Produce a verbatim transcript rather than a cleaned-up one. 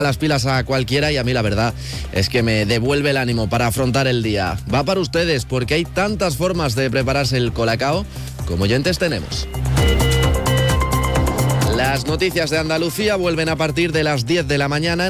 las pilas a cualquiera y a mí la verdad es que me devuelve el ánimo para afrontar el día. Va para ustedes porque hay tantas formas de prepararse el colacao como oyentes tenemos. Las noticias de Andalucía vuelven a partir de las diez de la mañana.